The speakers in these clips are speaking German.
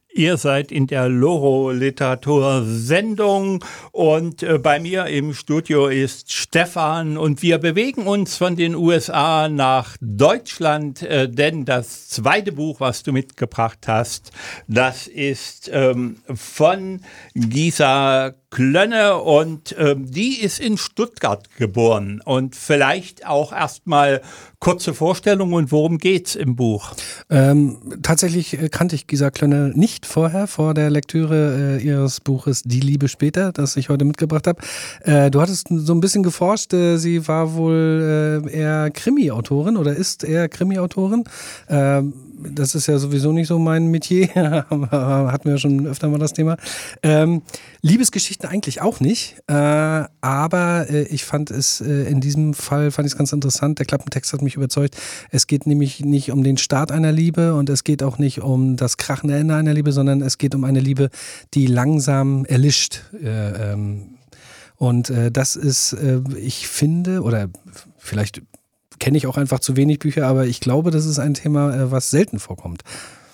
Ihr seid in der Loro-Literatur-Sendung und bei mir im Studio ist Stefan und wir bewegen uns von den USA nach Deutschland, denn das zweite Buch, was du mitgebracht hast, das ist von Gisa Klönne und die ist in Stuttgart geboren. Und vielleicht auch erstmal kurze Vorstellung und worum geht's im Buch? Tatsächlich kannte ich Gisa Klönne nicht vorher, vor der Lektüre ihres Buches Die Liebe später, das ich heute mitgebracht habe. Du hattest so ein bisschen geforscht, sie war wohl eher Krimi-Autorin oder ist eher Krimi-Autorin. Das ist ja sowieso nicht so mein Metier, hatten wir ja schon öfter mal das Thema. Liebesgeschichten eigentlich auch nicht, aber ich fand es in diesem Fall ganz interessant. Der Klappentext hat mich überzeugt. Es geht nämlich nicht um den Start einer Liebe und es geht auch nicht um das krachende Ende einer Liebe, sondern es geht um eine Liebe, die langsam erlischt. Und das ist, ich finde, oder vielleicht kenne ich auch einfach zu wenig Bücher, aber ich glaube, das ist ein Thema, was selten vorkommt.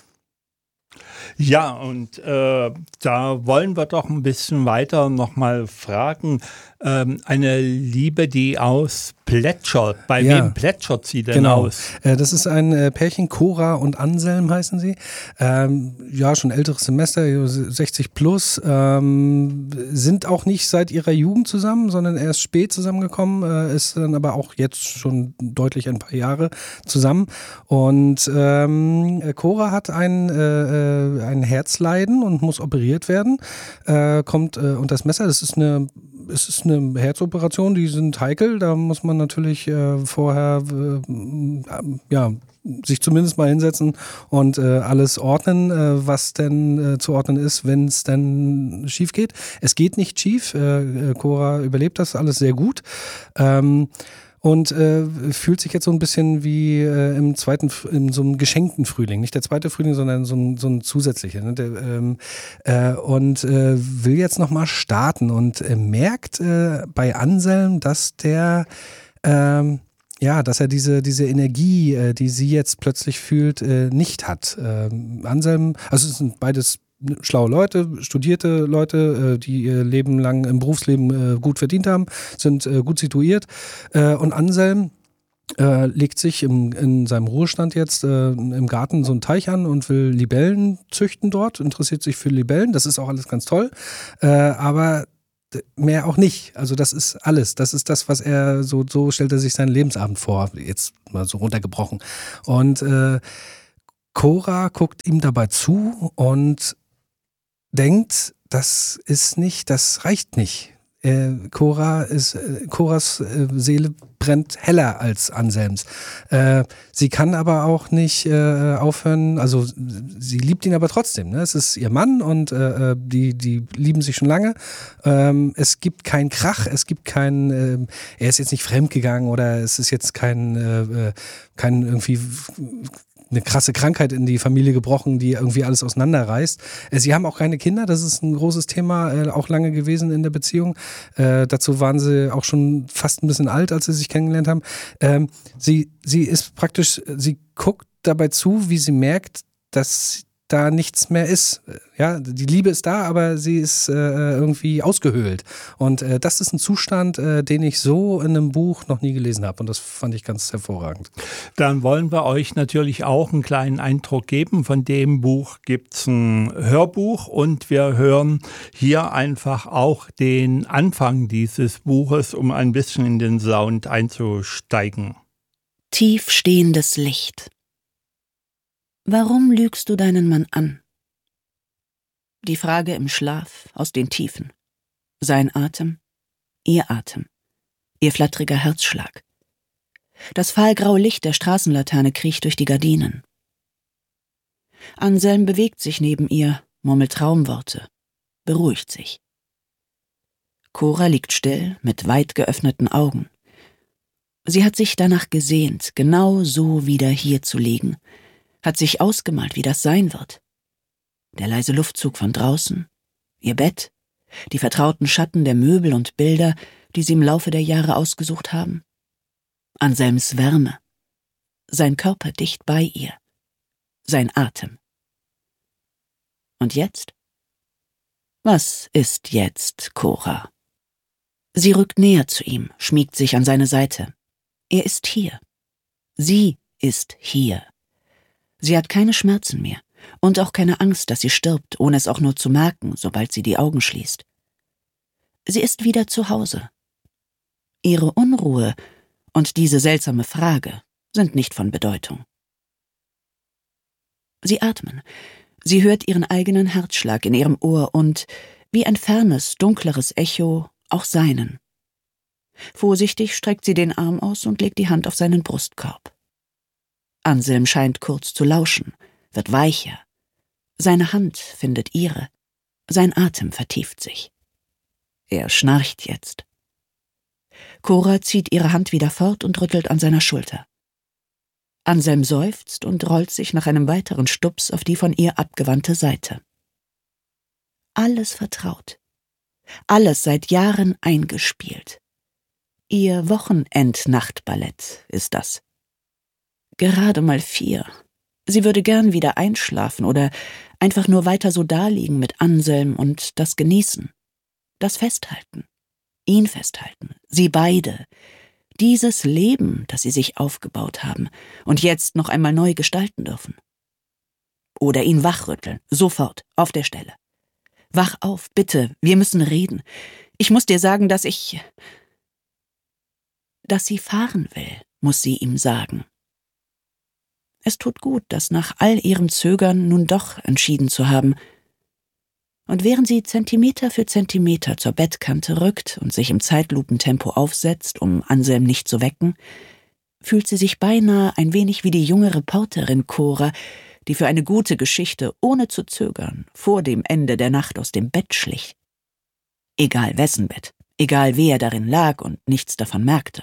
Ja, und da wollen wir doch ein bisschen weiter nochmal fragen. Eine Liebe, die ausplätschert. Bei wem plätschert sie denn aus? Das ist ein Pärchen, Cora und Anselm heißen sie. Ja, schon älteres Semester, 60 plus. Sind auch nicht seit ihrer Jugend zusammen, sondern erst spät zusammengekommen. Ist dann aber auch jetzt schon deutlich ein paar Jahre zusammen. Und Cora hat ein Herzleiden und muss operiert werden. Kommt unter das Messer. Es ist eine Herzoperation, die sind heikel. Da muss man natürlich vorher sich zumindest mal hinsetzen und alles ordnen, was denn zu ordnen ist, wenn es denn schief geht. Es geht nicht schief. Cora überlebt das alles sehr gut. Und fühlt sich jetzt so ein bisschen wie in so einem geschenkten Frühling. Nicht der zweite Frühling, sondern so ein zusätzlicher. Ne? Will jetzt nochmal starten und merkt bei Anselm, dass dass er diese Energie, die sie jetzt plötzlich fühlt, nicht hat. Anselm, also es sind beides schlaue Leute, studierte Leute, die ihr Leben lang im Berufsleben gut verdient haben, sind gut situiert. Und Anselm legt sich in seinem Ruhestand jetzt im Garten so einen Teich an und will Libellen züchten dort, interessiert sich für Libellen. Das ist auch alles ganz toll. Aber mehr auch nicht. Also das ist alles. Das ist das, was er so stellt er sich seinen Lebensabend vor. Jetzt mal so runtergebrochen. Und Cora guckt ihm dabei zu und denkt, das reicht nicht. Coras Seele brennt heller als Anselms. Sie kann aber auch nicht aufhören, also sie liebt ihn aber trotzdem. Ne? Es ist ihr Mann und die lieben sich schon lange. Es gibt keinen Krach, es gibt keinen, er ist jetzt nicht fremdgegangen oder es ist jetzt kein irgendwie eine krasse Krankheit in die Familie gebrochen, die irgendwie alles auseinanderreißt. Sie haben auch keine Kinder, das ist ein großes Thema, auch lange gewesen in der Beziehung. Dazu waren sie auch schon fast ein bisschen alt, als sie sich kennengelernt haben. Sie ist praktisch, sie guckt dabei zu, wie sie merkt, dass da nichts mehr ist. Ja, die Liebe ist da, aber sie ist irgendwie ausgehöhlt. Und das ist ein Zustand, den ich so in einem Buch noch nie gelesen habe. Und das fand ich ganz hervorragend. Dann wollen wir euch natürlich auch einen kleinen Eindruck geben. Von dem Buch gibt's ein Hörbuch und wir hören hier einfach auch den Anfang dieses Buches, um ein bisschen in den Sound einzusteigen. Tief stehendes Licht. Warum lügst du deinen Mann an? Die Frage im Schlaf aus den Tiefen. Sein Atem, ihr flatteriger Herzschlag. Das fahlgraue Licht der Straßenlaterne kriecht durch die Gardinen. Anselm bewegt sich neben ihr, murmelt Traumworte, beruhigt sich. Cora liegt still, mit weit geöffneten Augen. Sie hat sich danach gesehnt, genau so wieder hier zu liegen, hat sich ausgemalt, wie das sein wird. Der leise Luftzug von draußen, ihr Bett, die vertrauten Schatten der Möbel und Bilder, die sie im Laufe der Jahre ausgesucht haben. Anselms Wärme, sein Körper dicht bei ihr, sein Atem. Und jetzt? Was ist jetzt, Cora? Sie rückt näher zu ihm, schmiegt sich an seine Seite. Er ist hier. Sie ist hier. Sie hat keine Schmerzen mehr und auch keine Angst, dass sie stirbt, ohne es auch nur zu merken, sobald sie die Augen schließt. Sie ist wieder zu Hause. Ihre Unruhe und diese seltsame Frage sind nicht von Bedeutung. Sie atmen. Sie hört ihren eigenen Herzschlag in ihrem Ohr und, wie ein fernes, dunkleres Echo, auch seinen. Vorsichtig streckt sie den Arm aus und legt die Hand auf seinen Brustkorb. Anselm scheint kurz zu lauschen, wird weicher. Seine Hand findet ihre. Sein Atem vertieft sich. Er schnarcht jetzt. Cora zieht ihre Hand wieder fort und rüttelt an seiner Schulter. Anselm seufzt und rollt sich nach einem weiteren Stups auf die von ihr abgewandte Seite. Alles vertraut. Alles seit Jahren eingespielt. Ihr Wochenend-Nachtballett ist das. Gerade mal 4. Sie würde gern wieder einschlafen oder einfach nur weiter so daliegen mit Anselm und das genießen. Das Festhalten. Ihn festhalten. Sie beide. Dieses Leben, das sie sich aufgebaut haben und jetzt noch einmal neu gestalten dürfen. Oder ihn wachrütteln. Sofort. Auf der Stelle. Wach auf, bitte. Wir müssen reden. Ich muss dir sagen, dass sie fahren will, muss sie ihm sagen. Es tut gut, das nach all ihrem Zögern nun doch entschieden zu haben. Und während sie Zentimeter für Zentimeter zur Bettkante rückt und sich im Zeitlupentempo aufsetzt, um Anselm nicht zu wecken, fühlt sie sich beinahe ein wenig wie die junge Reporterin Cora, die für eine gute Geschichte ohne zu zögern vor dem Ende der Nacht aus dem Bett schlich. Egal wessen Bett, egal wer darin lag und nichts davon merkte.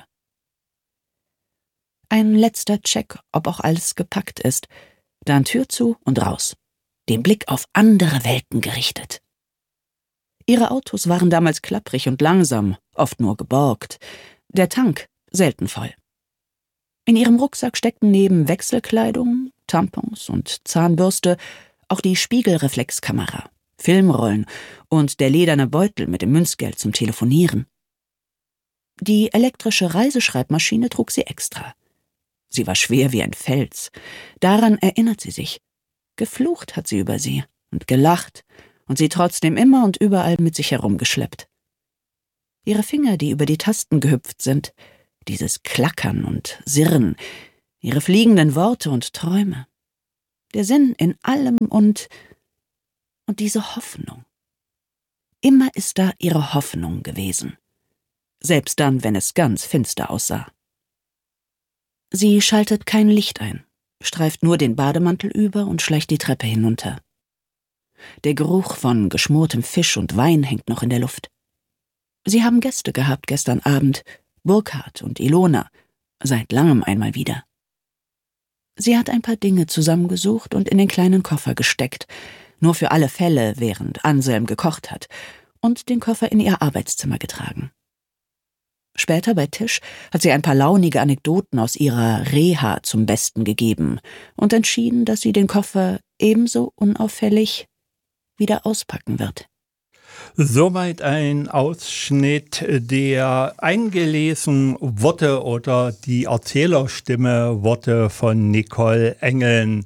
Ein letzter Check, ob auch alles gepackt ist, dann Tür zu und raus, den Blick auf andere Welten gerichtet. Ihre Autos waren damals klapprig und langsam, oft nur geborgt, der Tank selten voll. In ihrem Rucksack steckten neben Wechselkleidung, Tampons und Zahnbürste auch die Spiegelreflexkamera, Filmrollen und der lederne Beutel mit dem Münzgeld zum Telefonieren. Die elektrische Reiseschreibmaschine trug sie extra. Sie war schwer wie ein Fels. Daran erinnert sie sich. Geflucht hat sie über sie und gelacht und sie trotzdem immer und überall mit sich herumgeschleppt. Ihre Finger, die über die Tasten gehüpft sind, dieses Klackern und Sirren, ihre fliegenden Worte und Träume, der Sinn in allem und diese Hoffnung. Immer ist da ihre Hoffnung gewesen, selbst dann, wenn es ganz finster aussah. Sie schaltet kein Licht ein, streift nur den Bademantel über und schleicht die Treppe hinunter. Der Geruch von geschmortem Fisch und Wein hängt noch in der Luft. Sie haben Gäste gehabt gestern Abend, Burkhard und Ilona, seit langem einmal wieder. Sie hat ein paar Dinge zusammengesucht und in den kleinen Koffer gesteckt, nur für alle Fälle, während Anselm gekocht hat, und den Koffer in ihr Arbeitszimmer getragen. Später bei Tisch hat sie ein paar launige Anekdoten aus ihrer Reha zum Besten gegeben und entschieden, dass sie den Koffer ebenso unauffällig wieder auspacken wird. Soweit ein Ausschnitt, der eingelesen wurde oder die Erzählerstimme wurde von Nicole Engeln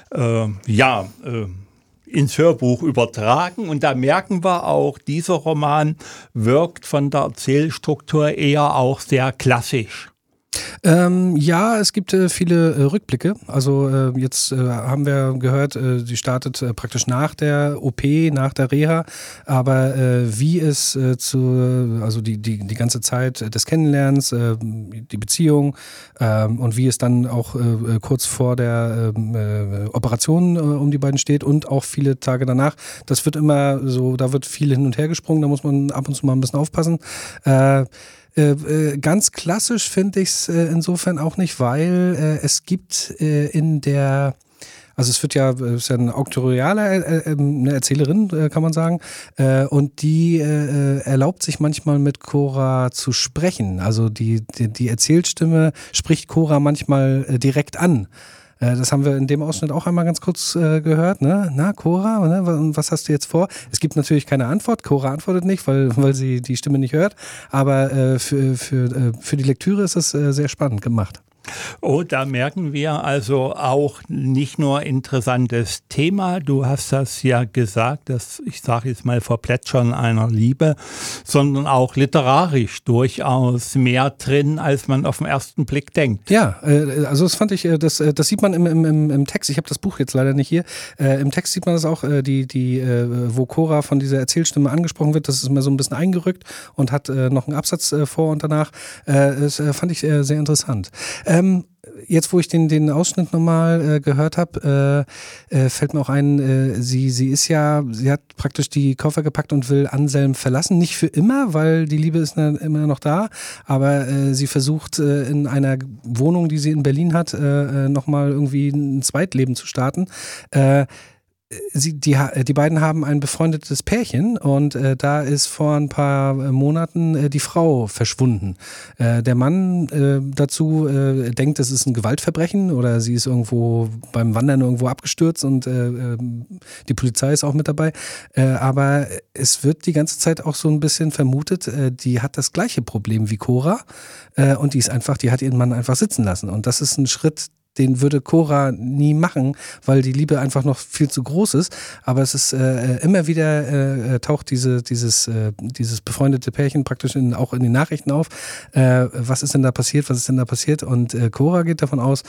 ins Hörbuch übertragen. Und da merken wir auch, dieser Roman wirkt von der Erzählstruktur eher auch sehr klassisch. Ja, es gibt viele Rückblicke. Also jetzt haben wir gehört, sie startet praktisch nach der OP, nach der Reha. Aber wie es also die ganze Zeit des Kennenlernens, die Beziehung und wie es dann auch kurz vor der Operation um die beiden steht und auch viele Tage danach, das wird immer so, da wird viel hin und her gesprungen, da muss man ab und zu mal ein bisschen aufpassen. Ganz klassisch finde ich es insofern auch nicht, weil es gibt also es wird ist ja eine auktoriale eine Erzählerin, kann man sagen, und die erlaubt sich manchmal mit Cora zu sprechen. Also die Erzählstimme spricht Cora manchmal direkt an. Das haben wir in dem Ausschnitt auch einmal ganz kurz gehört. Ne? Na, Cora, ne? Was hast du jetzt vor? Es gibt natürlich keine Antwort. Cora antwortet nicht, weil sie die Stimme nicht hört. Aber für die Lektüre ist es sehr spannend gemacht. Oh, da merken wir also auch nicht nur interessantes Thema, du hast das ja gesagt, dass ich sage jetzt mal Verplätschern einer Liebe, sondern auch literarisch durchaus mehr drin, als man auf den ersten Blick denkt. Ja, also das fand ich, das sieht man im Text, ich habe das Buch jetzt leider nicht hier, im Text sieht man das auch, wo Cora von dieser Erzählstimme angesprochen wird, das ist immer so ein bisschen eingerückt und hat noch einen Absatz vor und danach, das fand ich sehr interessant. Jetzt, wo ich den Ausschnitt nochmal gehört habe, fällt mir auch ein, sie hat praktisch die Koffer gepackt und will Anselm verlassen. Nicht für immer, weil die Liebe ist immer noch da, aber sie versucht in einer Wohnung, die sie in Berlin hat, nochmal irgendwie ein Zweitleben zu starten. Die beiden haben ein befreundetes Pärchen und da ist vor ein paar Monaten die Frau verschwunden. Der Mann dazu denkt, es ist ein Gewaltverbrechen oder sie ist irgendwo beim Wandern irgendwo abgestürzt und die Polizei ist auch mit dabei. Aber es wird die ganze Zeit auch so ein bisschen vermutet, die hat das gleiche Problem wie Cora und die hat ihren Mann einfach sitzen lassen. Und das ist ein Schritt, den würde Cora nie machen, weil die Liebe einfach noch viel zu groß ist. Aber es ist immer wieder taucht dieses befreundete Pärchen praktisch auch in den Nachrichten auf. Was ist denn da passiert? Und Cora geht davon aus,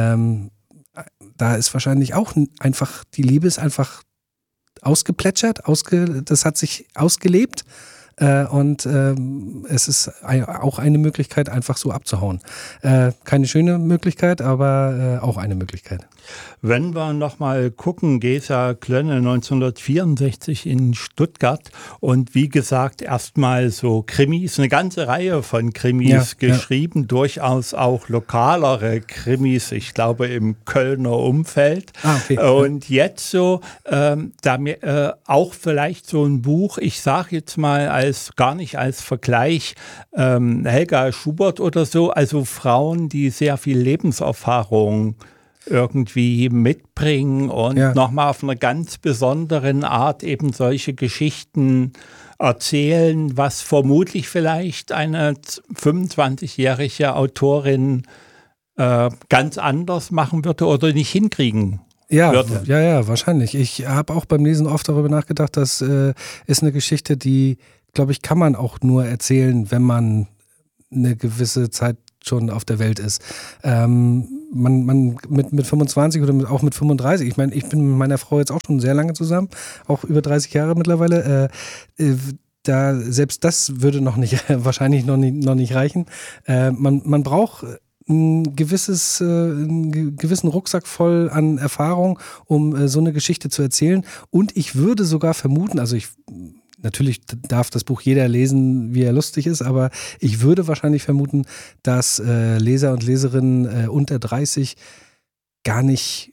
da ist wahrscheinlich auch einfach, die Liebe ist einfach ausgeplätschert, das hat sich ausgelebt. Und es ist auch eine Möglichkeit, einfach so abzuhauen. Keine schöne Möglichkeit, aber auch eine Möglichkeit. Wenn wir nochmal gucken, Gesa Klönne 1964 in Stuttgart und wie gesagt erstmal so Krimis, eine ganze Reihe von Krimis geschrieben, durchaus auch lokalere Krimis, ich glaube im Kölner Umfeld. Okay. Und jetzt so, auch vielleicht so ein Buch, ich sage jetzt mal gar nicht als Vergleich, Helga Schubert oder so, also Frauen, die sehr viel Lebenserfahrung irgendwie mitbringen und nochmal auf einer ganz besonderen Art eben solche Geschichten erzählen, was vermutlich vielleicht eine 25-jährige Autorin ganz anders machen würde oder nicht hinkriegen würde. Ja, wahrscheinlich. Ich habe auch beim Lesen oft darüber nachgedacht, das ist eine Geschichte, die, glaube ich, kann man auch nur erzählen, wenn man eine gewisse Zeit schon auf der Welt ist. Man mit 25 oder auch mit 35, ich meine, ich bin mit meiner Frau jetzt auch schon sehr lange zusammen, auch über 30 Jahre mittlerweile, selbst das würde wahrscheinlich noch nicht reichen. Man braucht einen gewissen Rucksack voll an Erfahrung, um so eine Geschichte zu erzählen. Und ich würde sogar vermuten, natürlich darf das Buch jeder lesen, wie er lustig ist, aber ich würde wahrscheinlich vermuten, dass Leser und Leserinnen unter 30 gar nicht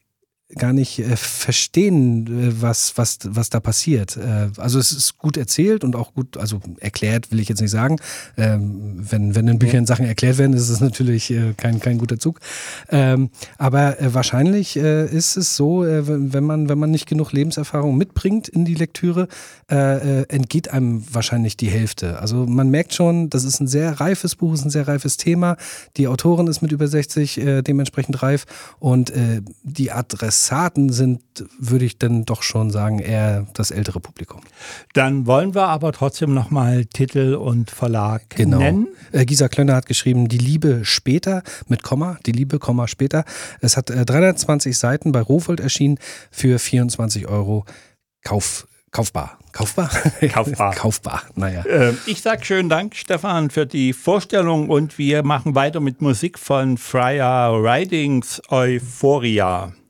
verstehen, was da passiert. Also es ist gut erzählt und auch gut, also erklärt will ich jetzt nicht sagen. Wenn in Büchern Sachen erklärt werden, ist es natürlich kein guter Zug. Aber wahrscheinlich ist es so, wenn man nicht genug Lebenserfahrung mitbringt in die Lektüre, entgeht einem wahrscheinlich die Hälfte. Also man merkt schon, das ist ein sehr reifes Buch, ist ein sehr reifes Thema. Die Autorin ist mit über 60 dementsprechend reif und die Adressaten sind, würde ich dann doch schon sagen, eher das ältere Publikum. Dann wollen wir aber trotzdem nochmal Titel und Verlag nennen. Gesa Klönne hat geschrieben, Die Liebe später mit Komma, Die Liebe, Komma später. Es hat 320 Seiten, bei Rowohlt erschienen, für 24 € kaufbar. Kaufbar, naja. Ich sag schönen Dank, Stefan, für die Vorstellung und wir machen weiter mit Musik von Freya Ridings Euphoria.